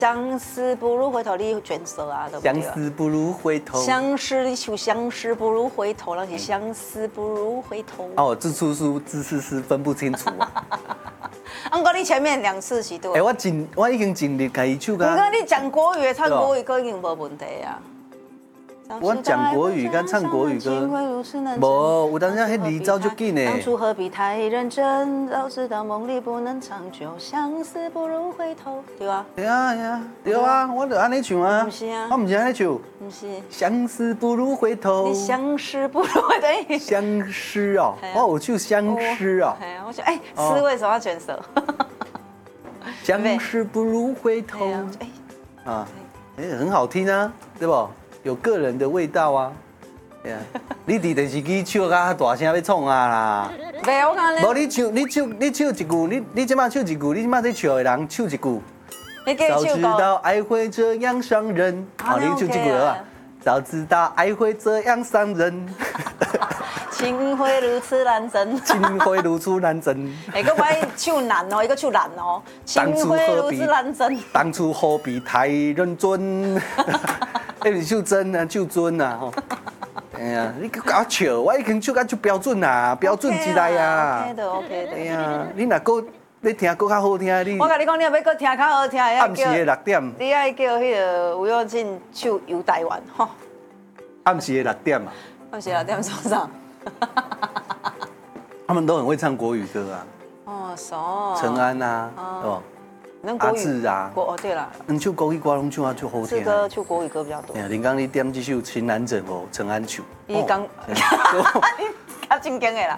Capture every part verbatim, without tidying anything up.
相思不如回头，你卷舌啊，对不对？ 相思不如回头。 相识你求相识不如回头，那是相思不如回头。 哦，字出书，字是诗，分不清楚啊。 安哥，你前面两次是对。 哎，我尽我已经尽力甲伊唱噶。不过你讲国语、唱国语歌已经无问题啊。 我讲国语跟唱国语歌，无，有当时迄字走足紧呢。 当初何必太认真？早知道梦里不能长久，相思不如回头，对吧？ 对啊，对啊，对啊，我就安尼唱啊。 不是啊， 我唔是安尼唱。 不是。 相思不如回头。 你相识不如回头。 相思哦，我有唱相思哦。 哎呀，我想，哎，诗为什么要卷舌？ 相识不如回头。哎，啊，哎，很好听啊，对不？有个人的味道啊，对啊，你伫电视机唱甲大声要创啊啦， 袂我讲你， 无你唱你唱你唱一句，你你即马唱一句，你即马在笑的人唱一句，早知道爱会这样伤人，好，你唱一句啊，早知道爱会这样伤人， 情会如此难枕， 情会如此难枕， 哎，个歹唱难哦，一个唱难哦，情会如此难枕， 当初何必太认真。哎，你就真啊，就尊啊，吼！哎呀，你搞笑，我已经唱甲就标准啦，标准之内啊。 OK 的，OK 的。 哎呀，你若搁你听搁较好听，你。 我甲你讲，你若要搁听较好听， 暗时的六点。 你爱叫迄个吴永靖唱《游台湾》吼。 暗时的六点啊。 暗时六点早上。 他们都很会唱国语歌啊。 哦，熟。 陈安呐，哦。阿志啊， 国哦对啦， 嗯，唱国语歌拢唱啊就好听。 志哥唱国语歌比较多。 哎呀，林刚你点这首《情难枕》哦，陈安唱。 伊刚，你较正经的啦。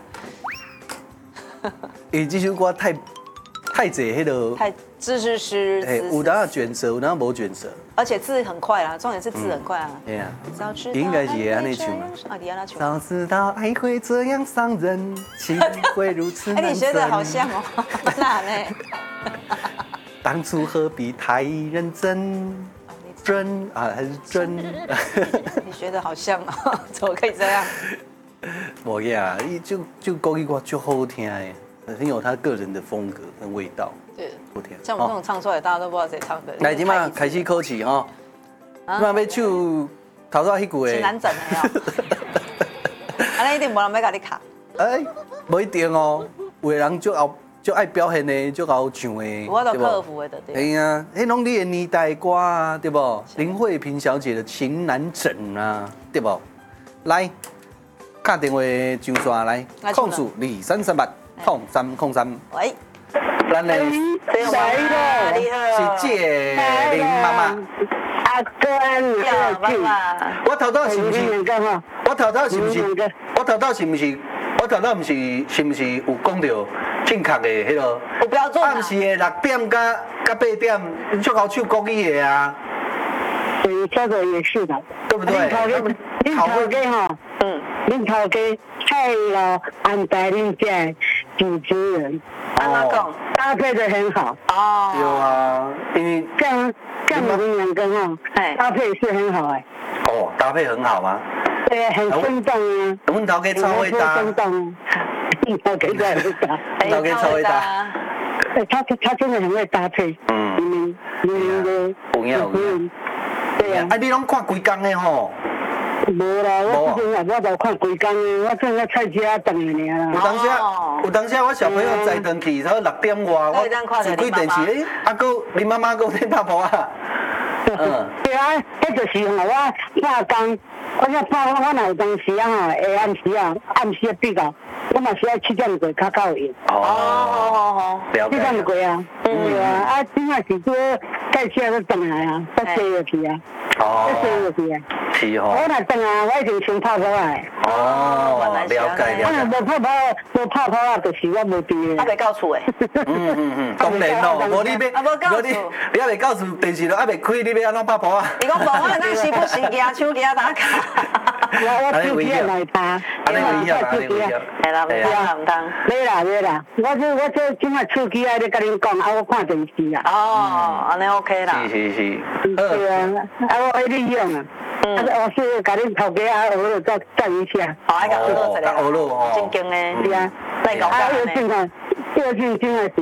伊这首歌太太济迄个。 太字是诗。 哎，有当卷舌，有当无卷舌。 而且字很快啦，重点是字很快啊。 哎呀，应该是安尼唱嘛。 啊，你安那唱。 早知道爱会这样伤人，情会如此难枕。 哎，你学的好像哦，难呢。 当初何必太认真？真啊还是真？ 你学的好像哦，怎么可以这样？ 我呀，就就国语歌就好听哎，很有他个人的风格跟味道。 对， 好听。 像我这种唱出来，大家都不知道谁唱的。 来，今嘛开始考试哈，今嘛要唱头头迄句的。情难枕的哦。安尼一定无人要甲你卡。 哎，不一定哦，有的人就后。就爱表现的，就好唱的， 我都克服的，对。 哎呀，迄拢你的年代歌啊，对不？林慧萍小姐的《情难枕》啊，对不？来，打电话上线来，控诉二三三八控三控三。 喂， 咱的谁来的？你好， 是姐林妈妈。 阿哥，你好， 妈妈。 我头头是不是？我头头是不是？我头头是不是？我头头不是是不是有讲到？正确的迄个， 有标准啊。 暗时的六点甲甲八点，你就好唱国语的啊。 对，这个也是的， 对不对？ 恁头家，恁头家吼，嗯，恁头家太老安排恁家主持人， 安怎讲？ 搭配的很好。 哦。 有啊，因为这样这样们两个哈，搭配是很好哎。 哦，搭配很好吗？ 对，很生动啊。 我们头家超会搭。 生动。头家在会搭。 头家超会搭。 哎，他他真的很会搭配。嗯。你们你们的。 有影有影。 对呀。 啊，你拢看规工的吼？ 无啦，我之前我都看规工的，我正在菜车等的尔啦。 有当时有当时我小朋友载回去，差不多六点外，我一开电视，诶，啊个你妈妈个在拍婆啊。 嗯。对啊，迄就是吼，我拍工，我遐拍我若有当时啊吼，下暗时啊，暗时啊比较，我嘛是爱七点过较较有用。 哦，好好好，了解。 七点过啊，对啊，啊，今仔是做介绍要转来啊，再坐落去啊，再坐落去啊。 是吼。 我若转来，我已经先拍拖啊。 哦，了解了解。 我若无拍拖，无拍拖啊，就是我无伫啊，未到厝诶。 嗯嗯嗯，当然咯，无你要，无你你还未到厝，电视都还未开，你要安怎拍拖啊？ 你讲无，我那时不时举手举打卡。 我我手机也来拍， 安尼危险，安尼危险。 系啦，唔当唔当。 没啦没啦，我这我这今仔手机啊，咧甲恁讲，啊我看电视啊。 哦，安尼 OK 啦。 是是是。 对啊，啊我爱利用啊。嗯。啊，我是甲恁头家啊，我再赞一下。 好，爱甲学落一下。 学落哦。 正经诶。 是啊。 再搞干呢。 啊，又进来，又进进来是